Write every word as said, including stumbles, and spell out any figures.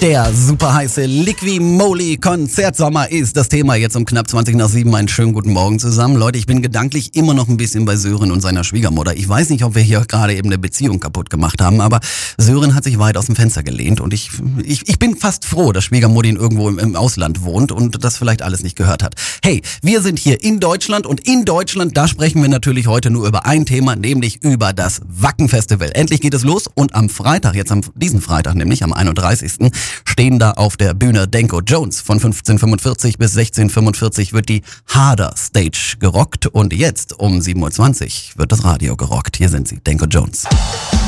Der super heiße Liqui Moly Konzertsommer ist das Thema jetzt um knapp zwanzig nach sieben. Einen schönen guten Morgen zusammen. Leute, ich bin gedanklich immer noch ein bisschen bei Sören und seiner Schwiegermutter. Ich weiß nicht, ob wir hier gerade eben eine Beziehung kaputt gemacht haben, aber Sören hat sich weit aus dem Fenster gelehnt und ich, ich, ich bin fast froh, dass Schwiegermutti irgendwo im, im Ausland wohnt und das vielleicht alles nicht gehört hat. Hey, wir sind hier in Deutschland und in Deutschland, da sprechen wir natürlich heute nur über ein Thema, nämlich über das Wacken-Festival. Endlich geht es los und am Freitag, jetzt am diesen Freitag nämlich, am einunddreißigsten stehen da auf der Bühne Danko Jones. Von fünfzehn Uhr fünfundvierzig bis sechzehn Uhr fünfundvierzig wird die Harder Stage gerockt und jetzt um sieben Uhr zwanzig wird das Radio gerockt. Hier sind sie, Danko Jones.